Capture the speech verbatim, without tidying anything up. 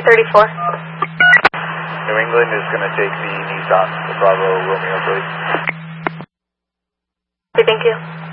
thirty-four. New England is going to take the Nissan, the Bravo Romeo, please. Okay, thank you.